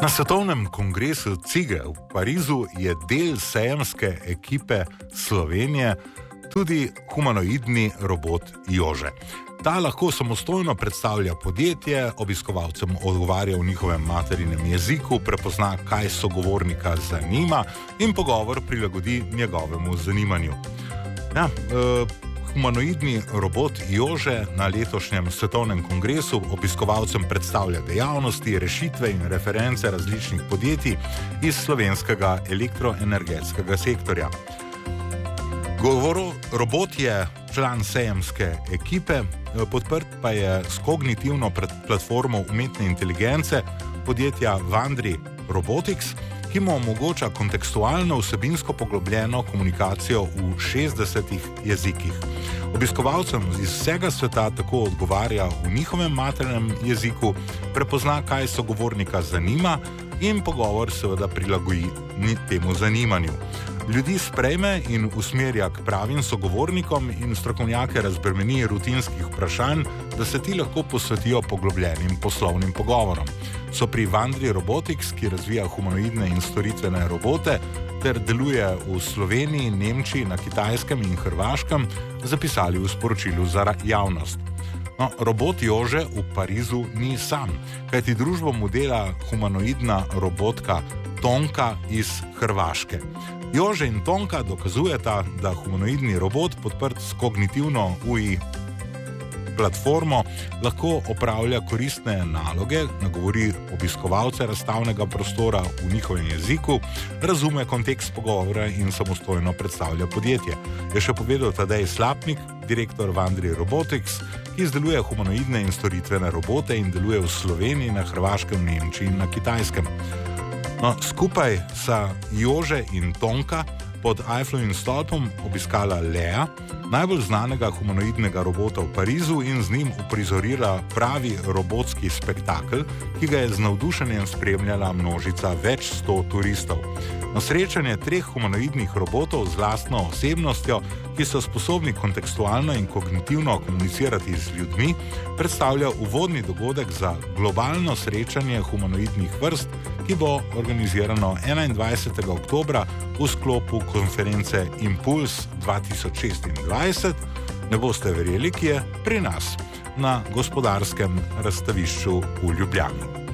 Na svetovnem kongresu CIGE v Parizu je del sejemske ekipe Slovenije tudi humanoidni robot Jože. Ta lahko samostojno predstavlja podjetje, obiskovalcem odgovarja v njihovem materinem jeziku, prepozna, kaj sogovornika zanima in pogovor prilagodi njegovemu zanimanju. Humanoidni robot Jože na letošnjem svetovnem kongresu obiskovalcem predstavlja dejavnosti, rešitve in reference različnih podjetij iz slovenskega elektroenergetskega sektorja. Robot je član sejemske ekipe, podprt pa je s kognitivno platformo umetne inteligence podjetja Wandry Robotics, ki mu omogoča kontekstualno vsebinsko poglobljeno komunikacijo v 60 jezikih. Obiskovalcem iz vsega sveta tako odgovarja v njihovem materinem jeziku, prepozna, kaj sogovornika zanima in pogovor seveda prilagodi temu zanimanju. Ljudi sprejme in usmerja k pravim sogovornikom in strokovnjake razbremeni rutinskih vprašanj, da se ti lahko posvetijo poglobljenim poslovnim pogovorom. So pri Wandry Robotics, ki razvija humanoidne in storitvene robote, ter deluje v Sloveniji, Nemčiji, na Kitajskem in Hrvaškem, zapisali v sporočilu za javnost. Robot Jože v Parizu ni sam, kajti družbo mu dela humanoidna robotka Tonka iz Hrvaške. Jože in Tonka dokazujeta, da humanoidni robot, podprt s kognitivno UI platformo, lahko opravlja koristne naloge, nagovori obiskovalce razstavnega prostora v njihovem jeziku, razume kontekst pogovora in samostojno predstavlja podjetje. Je še povedal Tadej Slapnik, direktor Wandry Robotics, ki izdeluje humanoidne in storitvene robote in deluje v Sloveniji, na Hrvaškem, Nemčiji in na Kitajskem. Skupaj sta Jože in Tonka pod Eiffelovim stolpom obiskala Lea, najbolj znanega humanoidnega robota v Parizu, in z njim uprizorila pravi robotski spektakel, ki ga je z navdušenjem spremljala množica več 100 turistov. Srečanje treh humanoidnih robotov z lastno osebnostjo, ki so sposobni kontekstualno in kognitivno komunicirati z ljudmi, predstavlja uvodni dogodek za globalno srečanje humanoidnih vrst, ki bo organizirano 21. oktobra v sklopu konference Impuls 2026. Ne boste verjeli, ki je pri nas, na Gospodarskem razstavišču v Ljubljani.